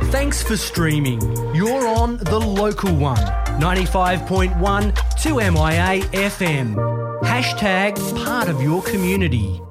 Thanks for streaming. You're on the local one, 95.1 2MIA FM. # part of your community.